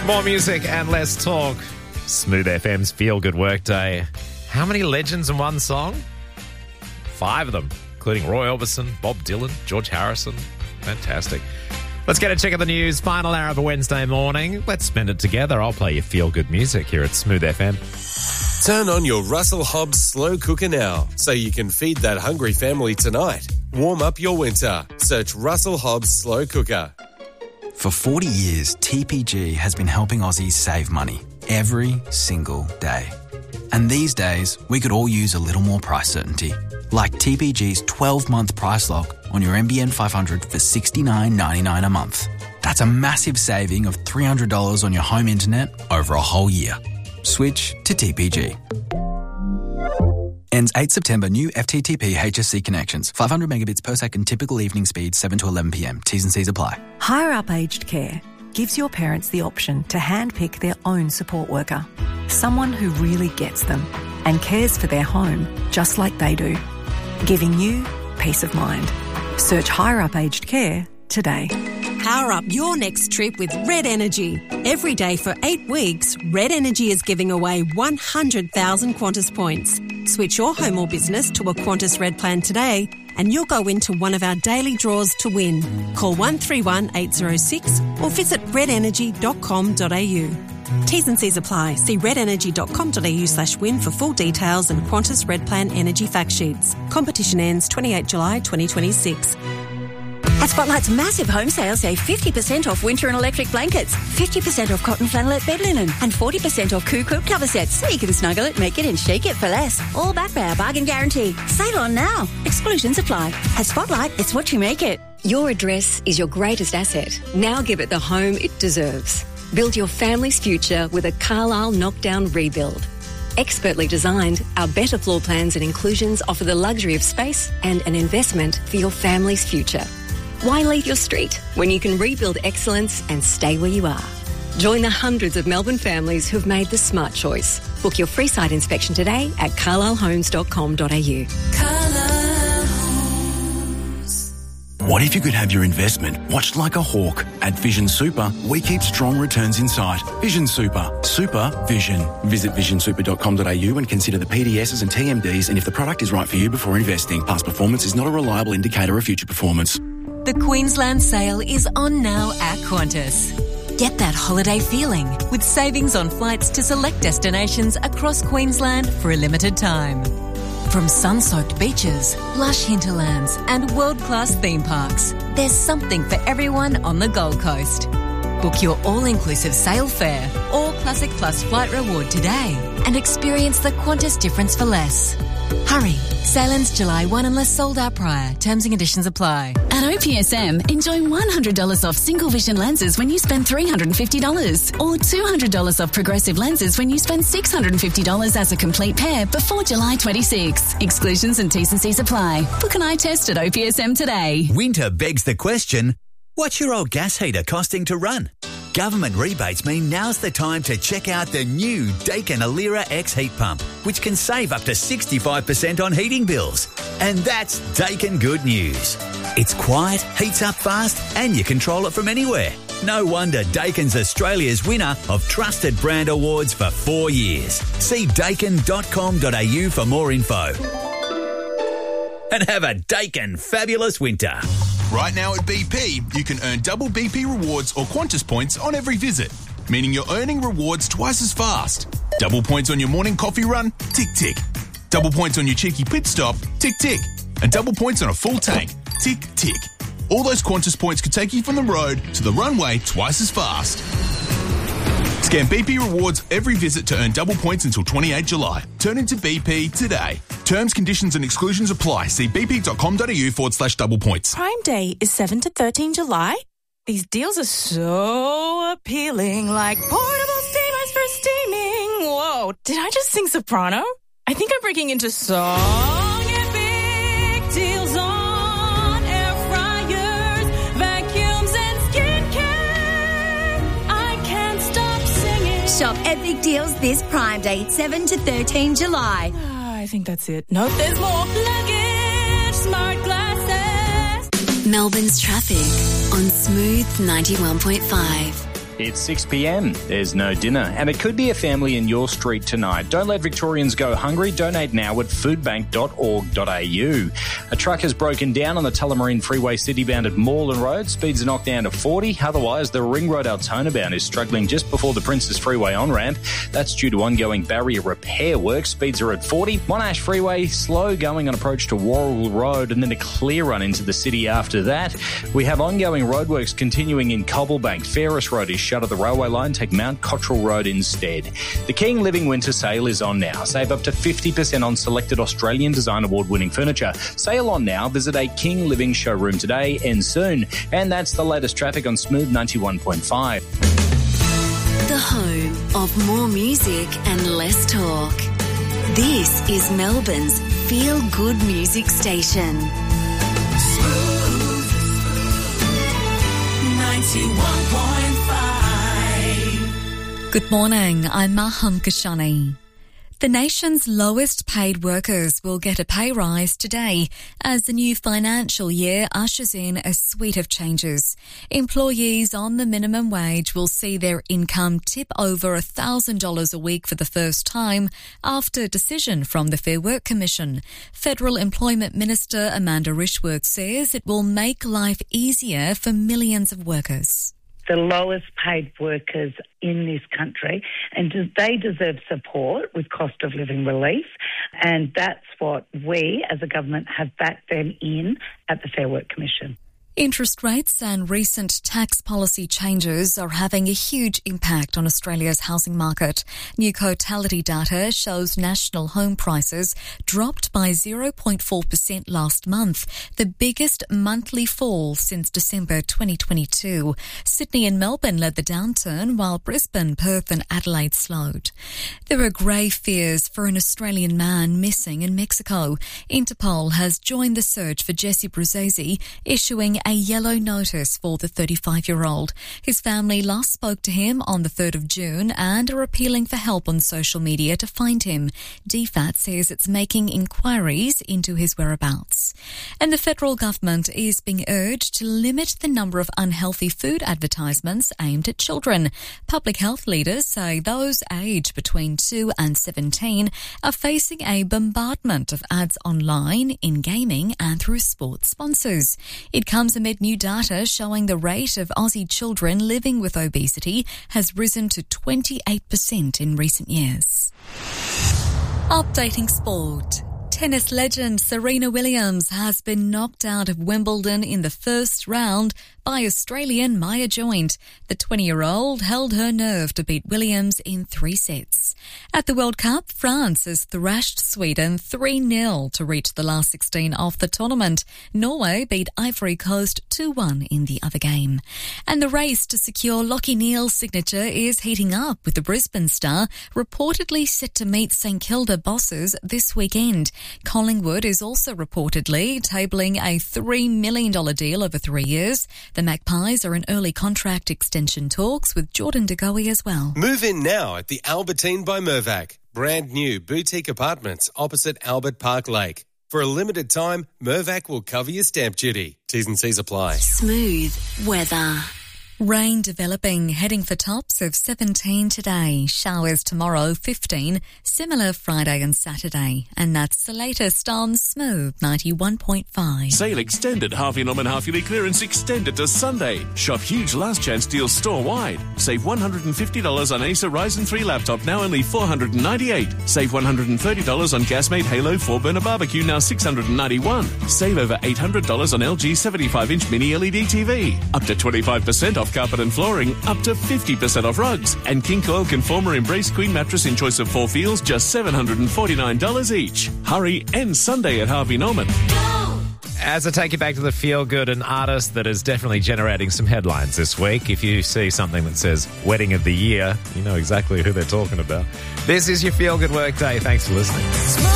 More music and less talk. Smooth FM's Feel Good Workday. How many legends in one song? 5 of them, including Roy Orbison, Bob Dylan, George Harrison. Fantastic. Let's get a check of the news. Final hour of a Wednesday morning. Let's spend it together. I'll play you Feel Good music here at Smooth FM. Turn on your Russell Hobbs slow cooker now so you can feed that hungry family tonight. Warm up your winter. Search Russell Hobbs slow cooker. For 40 years, TPG has been helping Aussies save money every single day. And these days, we could all use a little more price certainty. Like TPG's 12-month price lock on your NBN 500 for $69.99 a month. That's a massive saving of $300 on your home internet over a whole year. Switch to TPG. Ends 8 September. New FTTP HSC connections. 500 megabits per second. Typical evening speed 7 to 11 p.m. T's and C's apply. Higher Up Aged Care gives your parents the option to handpick their own support worker. Someone who really gets them and cares for their home just like they do. Giving you peace of mind. Search Higher Up Aged Care today. Power up your next trip with Red Energy. Every day for 8 weeks, Red Energy is giving away 100,000 Qantas points. Switch your home or business to a Qantas Red plan today and you'll go into one of our daily draws to win. Call 131 806 or visit redenergy.com.au. T's and C's apply. See redenergy.com.au/win for full details and Qantas Red Plan energy fact sheets. Competition ends 28 July 2026. At Spotlight's massive home sale, save 50% off winter and electric blankets, 50% off cotton flannelette bed linen, and 40% off Coo quilt cover sets. So you can snuggle it, make it, and shake it for less. All backed by our bargain guarantee. Sale on now. Exclusions apply. At Spotlight, it's what you make it. Your address is your greatest asset. Now give it the home it deserves. Build your family's future with a Carlisle knockdown rebuild. Expertly designed, our better floor plans and inclusions offer the luxury of space and an investment for your family's future. Why leave your street when you can rebuild excellence and stay where you are? Join the hundreds of Melbourne families who've made the smart choice. Book your free site inspection today at carlislehomes.com.au. Carlisle Homes. What if you could have your investment watched like a hawk? At Vision Super, we keep strong returns in sight. Vision Super. Super Vision. Visit visionsuper.com.au and consider the PDSs and TMDs and if the product is right for you before investing. Past performance is not a reliable indicator of future performance. The Queensland sale is on now at Qantas. Get that holiday feeling with savings on flights to select destinations across Queensland for a limited time. From sun-soaked beaches, lush hinterlands and world-class theme parks, there's something for everyone on the Gold Coast. Book your all-inclusive sail fare or Classic Plus flight reward today and experience the Qantas difference for less. Hurry. Sale ends July 1 unless sold out prior. Terms and conditions apply. At OPSM, enjoy $100 off single vision lenses when you spend $350 or $200 off progressive lenses when you spend $650 as a complete pair before July 26. Exclusions and T's and C's apply. Book an eye test at OPSM today. Winter begs the question, what's your old gas heater costing to run? Government rebates mean now's the time to check out the new Daikin Alira X heat pump, which can save up to 65% on heating bills. And that's Daikin good news. It's quiet, heats up fast, and you control it from anywhere. No wonder Daikin's Australia's winner of Trusted Brand Awards for 4 years. See daikin.com.au for more info. And have a Daikin fabulous winter. Right now at BP, you can earn double BP rewards or Qantas points on every visit, meaning you're earning rewards twice as fast. Double points on your morning coffee run? Tick, tick. Double points on your cheeky pit stop? Tick, tick. And double points on a full tank? Tick, tick. All those Qantas points could take you from the road to the runway twice as fast. Scan BP rewards every visit to earn double points until 28 July. Turn into BP today. Terms, conditions and exclusions apply. See bp.com.au/double points. Prime Day is 7 to 13 July. These deals are so appealing, like portable steamers for steaming. Whoa, did I just sing soprano? I think I'm breaking into song. And big deals on air fryers, vacuums and skincare. I can't stop singing. Shop epic deals this Prime Day, 7 to 13 July. I think that's it. Nope, there's more. Luggage, smart glasses. Melbourne's traffic on Smooth 91.5. It's 6 p.m. There's no dinner, and it could be a family in your street tonight. Don't let Victorians go hungry. Donate now at foodbank.org.au. A truck has broken down on the Tullamarine Freeway city-bound at Moreland Road. Speeds are knocked down to 40. Otherwise, the Ring Road Altona-bound is struggling just before the Princes Freeway on-ramp. That's due to ongoing barrier repair work. Speeds are at 40. Monash Freeway, slow going on approach to Worrell Road, and then a clear run into the city after that. We have ongoing roadworks continuing in Cobblebank. Ferris Road is shut at the railway line. Take Mount Cottrell Road instead. The King Living Winter Sale is on now. Save up to 50% on selected Australian Design Award-winning furniture. Sale on now. Visit a King Living showroom today. Ends soon. And that's the latest traffic on Smooth 91.5. The home of more music and less talk. This is Melbourne's feel-good music station. Smooth 91.5. Good morning, I'm Maham Kashani. The nation's lowest paid workers will get a pay rise today as the new financial year ushers in a suite of changes. Employees on the minimum wage will see their income tip over $1,000 a week for the first time after a decision from the Fair Work Commission. Federal Employment Minister Amanda Rishworth says it will make life easier for millions of workers. The lowest paid workers in this country, and they deserve support with cost of living relief, and that's what we as a government have backed them in at the Fair Work Commission. Interest rates and recent tax policy changes are having a huge impact on Australia's housing market. New Cotality data shows national home prices dropped by 0.4% last month, the biggest monthly fall since December 2022. Sydney and Melbourne led the downturn, while Brisbane, Perth and Adelaide slowed. There are grave fears for an Australian man missing in Mexico. Interpol has joined the search for Jesse Bruzzese, issuing a yellow notice for the 35-year-old. His family last spoke to him on the 3rd of June and are appealing for help on social media to find him. DFAT says it's making inquiries into his whereabouts. And the federal government is being urged to limit the number of unhealthy food advertisements aimed at children. Public health leaders say those aged between 2 and 17 are facing a bombardment of ads online, in gaming and through sports sponsors. It comes amid new data showing the rate of Aussie children living with obesity has risen to 28% in recent years. Updating sport. Tennis legend Serena Williams has been knocked out of Wimbledon in the first round by Australian Maya Joint. The 20-year-old held her nerve to beat Williams in 3 sets. At the World Cup, France has thrashed Sweden 3-0 to reach the last 16 of the tournament. Norway beat Ivory Coast 2-1 in the other game. And the race to secure Lachie Neale's signature is heating up, with the Brisbane star reportedly set to meet St Kilda bosses this weekend. Collingwood is also reportedly tabling a $3 million deal over 3 years. The Magpies are in early contract extension talks with Jordan De Goey as well. Move in now at the Albertine by Mirvac. Brand new boutique apartments opposite Albert Park Lake. For a limited time, Mirvac will cover your stamp duty. T's and C's apply. Smooth weather. Rain developing, heading for tops of 17 today. Showers tomorrow, 15. Similar Friday and Saturday. And that's the latest on Smooth 91.5. Sale extended. Harvey Norman half-yearly clearance extended to Sunday. Shop huge last chance deals store-wide. Save $150 on Acer Ryzen 3 laptop, now only $498. Save $130 on Gasmate Halo 4-burner barbecue, now $691. Save over $800 on LG 75-inch mini LED TV. Up to 25% off carpet and flooring, up to 50% off rugs. And King Coil Conformer Embrace Queen mattress in choice of 4 feels, just $749 each. Hurry, end Sunday at Harvey Norman. As I take you back to the Feel Good, an artist that is definitely generating some headlines this week. If you see something that says Wedding of the Year, you know exactly who they're talking about. This is your Feel Good Workday. Thanks for listening.